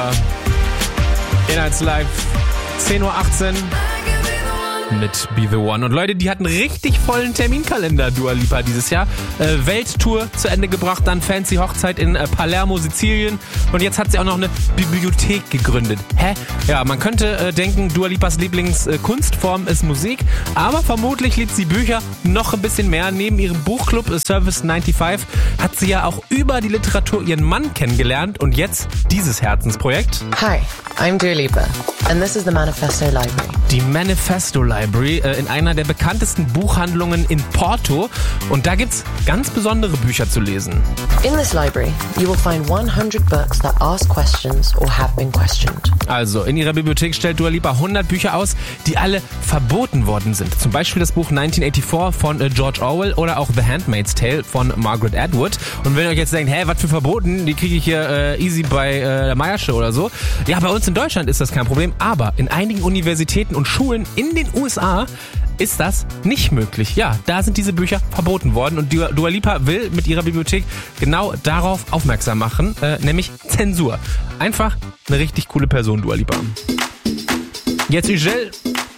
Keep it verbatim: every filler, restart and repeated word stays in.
Lipa. Inhaltslive, zehn Uhr achtzehn mit Be The One. Und Leute, die hatten richtig vollen Terminkalender, Dua Lipa, dieses Jahr. Äh, Welttour zu Ende gebracht, dann fancy Hochzeit in äh, Palermo, Sizilien. Und jetzt hat sie auch noch eine Bibliothek gegründet. Hä? Ja, man könnte äh, denken, Dua Lipas Lieblingskunstform äh, ist Musik, aber vermutlich liebt sie Bücher noch ein bisschen mehr. Neben ihrem Buchclub äh, Service fünfundneunzig hat sie ja auch über die Literatur ihren Mann kennengelernt und jetzt dieses Herzensprojekt. Hi, I'm Dua Lipa and this is the Manifesto Library. Die Manifesto Library äh, in einer der bekanntesten Buchhandlungen in Porto. Und da gibt's ganz besondere Bücher zu lesen. In this library, you will find one hundred books that ask questions or have been questioned. Also, in ihrer Bibliothek stellt Dua Lipa hundert Bücher aus, die alle verboten worden sind. Zum Beispiel das Buch neunzehnhundertvierundachtzig von äh, George Orwell oder auch The Handmaid's Tale von Margaret Atwood. Und wenn ihr euch jetzt denkt, hä, was für verboten, die kriege ich hier äh, easy bei äh, der Meiersche oder so. Ja, bei uns in Deutschland ist das kein Problem, aber in einigen Universitäten und Schulen in den U S A ist das nicht möglich. Ja, da sind diese Bücher verboten worden und Dua, Dua Lipa will mit ihrer Bibliothek genau darauf aufmerksam machen, äh, nämlich Zensur. Einfach eine richtig coole Person, Dua Lipa. Jetzt Ugel